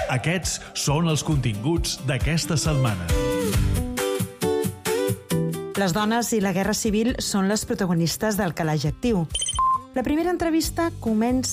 Aquests són els continguts d'aquesta setmana. Les dones i la guerra civil són les protagonistes del Calaix Actiu. La primera entrevista comença